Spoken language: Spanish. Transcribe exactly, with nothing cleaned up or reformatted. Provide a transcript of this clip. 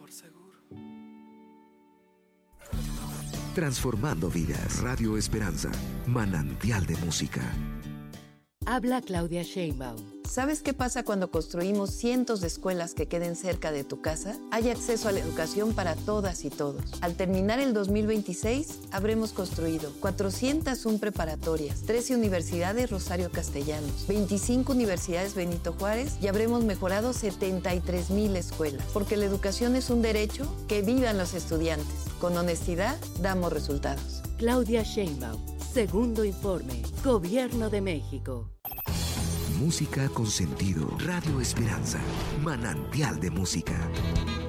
por seguro. Transformando vidas. Radio Esperanza. Manantial de música. Habla Claudia Sheinbaum. ¿Sabes qué pasa cuando construimos cientos de escuelas que queden cerca de tu casa? Hay acceso a la educación para todas y todos. Al terminar el dos mil veintiséis, habremos construido cuatrocientas una preparatorias, trece universidades Rosario Castellanos, veinticinco universidades Benito Juárez y habremos mejorado setenta y tres mil escuelas. Porque la educación es un derecho, que vivan los estudiantes. Con honestidad, damos resultados. Claudia Sheinbaum. Segundo informe. Gobierno de México. Música con sentido. Radio Esperanza. Manantial de música.